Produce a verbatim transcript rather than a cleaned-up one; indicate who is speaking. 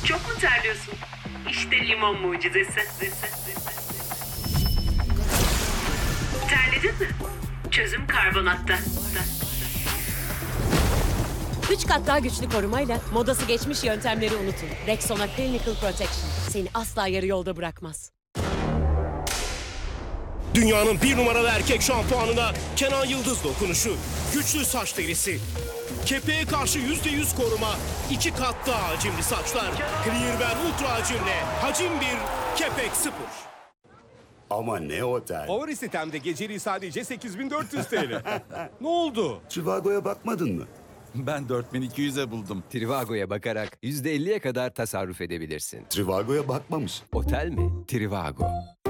Speaker 1: Çok mu terliyorsun? İşte limon mucizesi. Terledin mi? Çözüm karbonatta.
Speaker 2: Üç kat daha güçlü korumayla modası geçmiş yöntemleri unutun. Rexona Clinical Protection seni asla yarı yolda bırakmaz.
Speaker 3: Dünyanın bir numaralı erkek şampuanına Kenan Yıldız dokunuşu. Güçlü saç derisi. Kepeğe karşı yüzde yüz koruma. iki kat daha hacimli saçlar. Clearwear Ultra hacimle. Hacim bir, kepek sıfır.
Speaker 4: Ama ne otel?
Speaker 5: Favori sitemde geceliği sadece sekiz bin dört yüz T L. Ne oldu?
Speaker 4: Trivago'ya bakmadın mı?
Speaker 6: Ben dört bin iki yüze buldum.
Speaker 7: Trivago'ya bakarak yüzde elliye kadar tasarruf edebilirsin.
Speaker 4: Trivago'ya bakmamış.
Speaker 7: Otel mi? Trivago.